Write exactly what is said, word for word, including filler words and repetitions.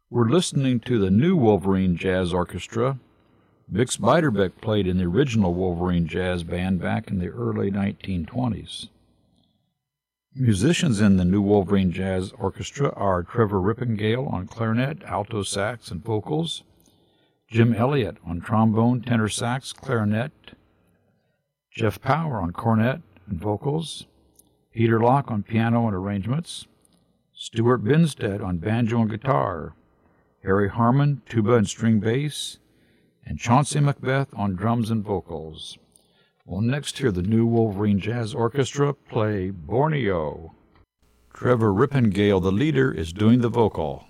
We're listening to the new Wolverine Jazz Orchestra. Bix Beiderbecke played in the original Wolverine Jazz Band back in the early nineteen twenties. Musicians in the new Wolverine Jazz Orchestra are Trevor Rippengale on clarinet, alto sax, and vocals, Jim Elliott on trombone, tenor sax, clarinet, Jeff Power on cornet and vocals, Peter Locke on piano and arrangements, Stuart Binstead on banjo and guitar, Harry Harmon, tuba and string bass, and Chauncey Macbeth on drums and vocals. We'll next hear the new Wolverine Jazz Orchestra play Borneo. Trevor Rippengale, the leader, is doing the vocal.